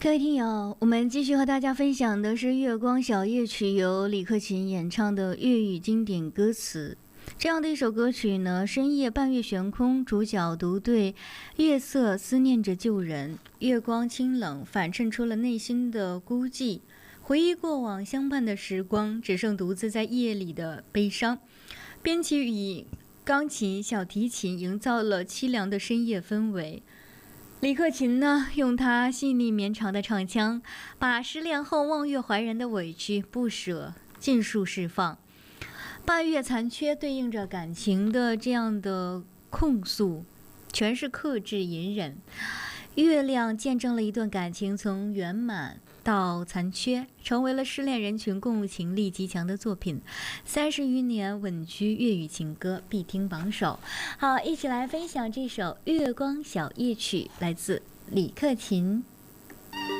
各位听友，我们继续和大家分享的是《月光小夜曲》，由李克勤演唱的粤语经典歌词。这样的一首歌曲呢，深夜半月悬空，主角独对月色思念着旧人，月光清冷，反衬出了内心的孤寂。回忆过往相伴的时光，只剩独自在夜里的悲伤。编曲以钢琴、小提琴营造了凄凉的深夜氛围。李克勤呢，用他细腻绵长的唱腔，把失恋后望月怀人的委屈不舍尽数释放。半月残缺对应着感情的这样的控诉，全是克制隐忍。月亮见证了一段感情从圆满到残缺，成为了失恋人群共情力极强的作品。30余年稳居粤语情歌必听榜首。好，一起来分享这首《月光小夜曲》，来自李克勤。